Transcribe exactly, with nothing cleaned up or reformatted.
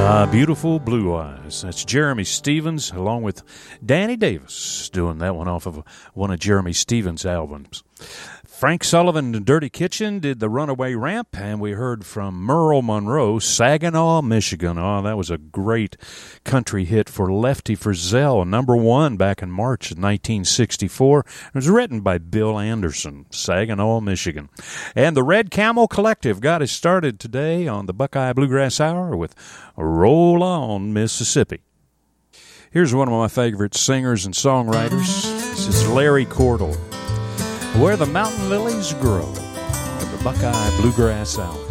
Uh, Beautiful Blue Eyes. That's Jeremy Stevens along with Danny Davis doing that one off of one of Jeremy Stevens' albums. Frank Sullivan and Dirty Kitchen did The Runaway Ramp, and we heard from Merle Monroe, Saginaw, Michigan. Oh, that was a great country hit for Lefty Frizzell, number one back in March of nineteen sixty-four. It was written by Bill Anderson, Saginaw, Michigan. And the Red Camel Collective got us started today on the Buckeye Bluegrass Hour with Roll On, Mississippi. Here's one of my favorite singers and songwriters. This is Larry Cordell. Where the Mountain Lilies Grow, at the Buckeye Bluegrass Hour.